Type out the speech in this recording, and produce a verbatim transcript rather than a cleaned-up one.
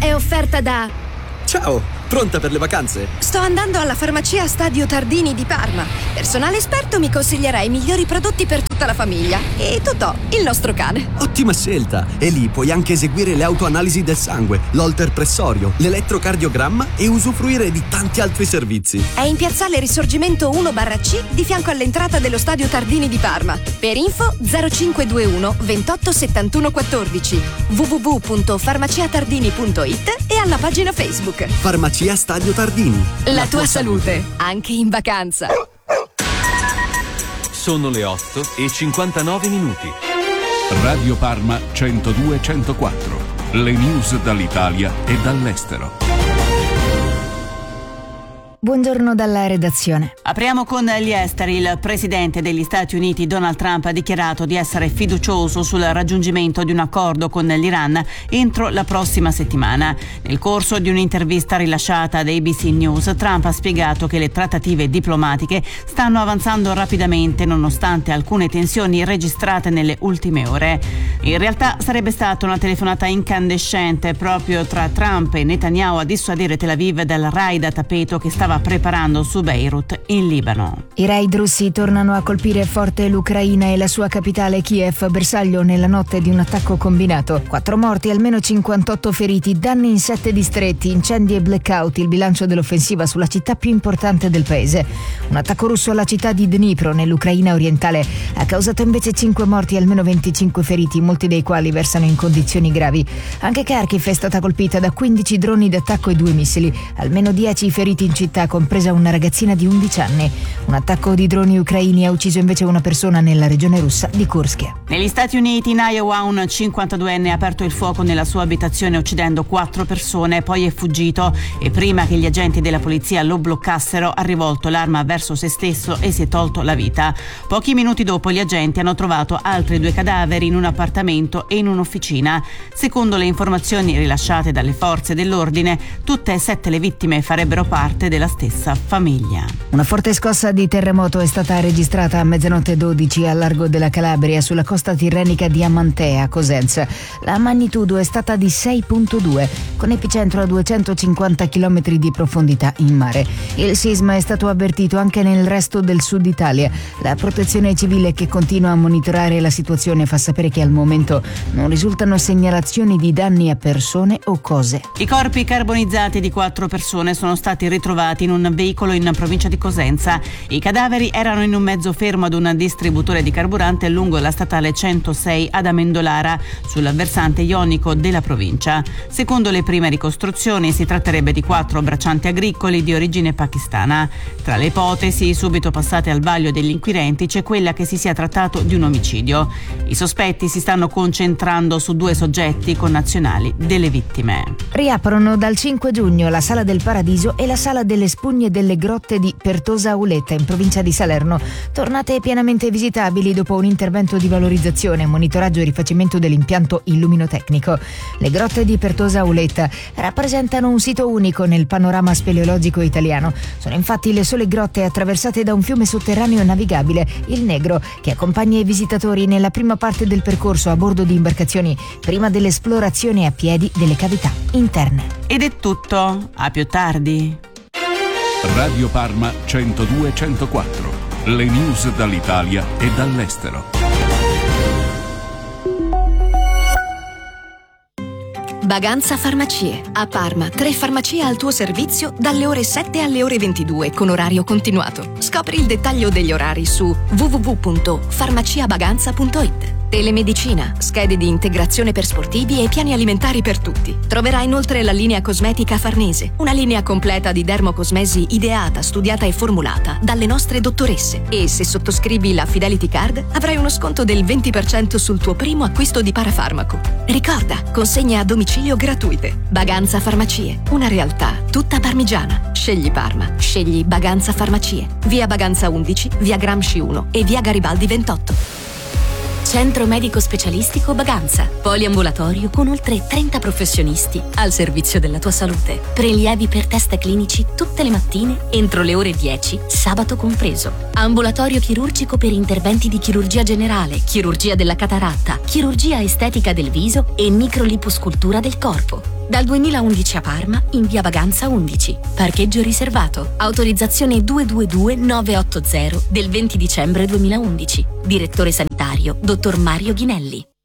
è offerta da... Ciao, pronta per le vacanze? Sto andando alla farmacia Stadio Tardini di Parma. Personale esperto mi consiglierà i migliori prodotti per tutta la famiglia. E Totò, il nostro cane. Ottima scelta! E lì puoi anche eseguire le autoanalisi del sangue, l'holter pressorio, l'elettrocardiogramma e usufruire di tanti altri servizi. È in piazzale Risorgimento uno barra C di fianco all'entrata dello Stadio Tardini di Parma. Per info zero cinque due uno ventotto settantuno quattordici, w w w punto farmaciatardini punto it e alla pagina Facebook. Farmacia Stadio Tardini. La, La tua, tua salute, salute, anche in vacanza. Sono le otto e cinquantanove minuti. Radio Parma centodue centoquattro. Le news dall'Italia e dall'estero. Buongiorno dalla redazione. Apriamo con gli esteri. Il presidente degli Stati Uniti Donald Trump ha dichiarato di essere fiducioso sul raggiungimento di un accordo con l'Iran entro la prossima settimana. Nel corso di un'intervista rilasciata da A B C News, Trump ha spiegato che le trattative diplomatiche stanno avanzando rapidamente nonostante alcune tensioni registrate nelle ultime ore. In realtà sarebbe stata una telefonata incandescente proprio tra Trump e Netanyahu a dissuadere Tel Aviv dal raid a tappeto che stava preparando su Beirut in Libano. I raid russi tornano a colpire forte l'Ucraina e la sua capitale Kiev, bersaglio nella notte di un attacco combinato. Quattro morti, almeno cinquantotto feriti, danni in sette distretti, incendi e blackout, il bilancio dell'offensiva sulla città più importante del paese. Un attacco russo alla città di Dnipro, nell'Ucraina orientale, ha causato invece cinque morti e almeno venticinque feriti, molti dei quali versano in condizioni gravi. Anche Kharkiv è stata colpita da quindici droni d'attacco e due missili, almeno dieci feriti in città, compresa una ragazzina di undici anni. Un attacco di droni ucraini ha ucciso invece una persona nella regione russa di Kursk. Negli Stati Uniti, in Iowa, un cinquantaduenne ha aperto il fuoco nella sua abitazione uccidendo quattro persone, poi è fuggito e prima che gli agenti della polizia lo bloccassero ha rivolto l'arma verso se stesso e si è tolto la vita. Pochi minuti dopo gli agenti hanno trovato altri due cadaveri in un appartamento e in un'officina. Secondo le informazioni rilasciate dalle forze dell'ordine, tutte e sette le vittime farebbero parte della stessa famiglia. Una forte scossa di terremoto è stata registrata a mezzanotte dodici al largo della Calabria sulla costa tirrenica di Amantea a Cosenza. La magnitudo è stata di sei virgola due, con epicentro a duecentocinquanta chilometri di profondità in mare. Il sisma è stato avvertito anche nel resto del sud Italia. La protezione civile, che continua a monitorare la situazione, fa sapere che al momento non risultano segnalazioni di danni a persone o cose. I corpi carbonizzati di quattro persone sono stati ritrovati in un veicolo in provincia di Cosenza. I cadaveri erano in un mezzo fermo ad un distributore di carburante lungo la statale centosei ad Amendolara, sul versante ionico della provincia. Secondo le prime ricostruzioni si tratterebbe di quattro braccianti agricoli di origine pakistana. Tra le ipotesi subito passate al vaglio degli inquirenti c'è quella che si sia trattato di un omicidio. I sospetti si stanno concentrando su due soggetti connazionali delle vittime. Riaprono dal cinque giugno la Sala del Paradiso e la Sala delle Spugne delle Grotte di Pertosa Auletta in provincia di Salerno, tornate pienamente visitabili dopo un intervento di valorizzazione, monitoraggio e rifacimento dell'impianto illuminotecnico. Le grotte di Pertosa Auletta rappresentano un sito unico nel panorama speleologico italiano. Sono infatti le sole grotte attraversate da un fiume sotterraneo navigabile, il Negro, che accompagna i visitatori nella prima parte del percorso a bordo di imbarcazioni, prima dell'esplorazione a piedi delle cavità interne. Ed è tutto, a più tardi. Radio Parma centodue centoquattro. Le news dall'Italia e dall'estero. Baganza Farmacie. A Parma, tre farmacie al tuo servizio dalle ore sette alle ore ventidue con orario continuato. Scopri il dettaglio degli orari su w w w punto farmaciabaganza punto it. Telemedicina, schede di integrazione per sportivi e piani alimentari per tutti. Troverai inoltre la linea cosmetica Farnese, una linea completa di dermocosmesi ideata, studiata e formulata dalle nostre dottoresse. E se sottoscrivi la Fidelity Card avrai uno sconto del venti per cento sul tuo primo acquisto di parafarmaco. Ricorda, consegne a domicilio gratuite. Baganza Farmacie, una realtà tutta parmigiana. Scegli Parma, scegli Baganza Farmacie. Via Baganza undici, via Gramsci uno e via Garibaldi ventotto. Centro medico specialistico Baganza. Poliambulatorio con oltre trenta professionisti al servizio della tua salute. Prelievi per test clinici tutte le mattine entro le ore dieci, sabato compreso. Ambulatorio chirurgico per interventi di chirurgia generale, chirurgia della cataratta, chirurgia estetica del viso e microliposcultura del corpo. Dal duemilaundici a Parma, in via Baganza undici. Parcheggio riservato. Autorizzazione due due due nove otto zero del venti dicembre duemilaundici. Direttore sanitario, dottor Mario Ghinelli.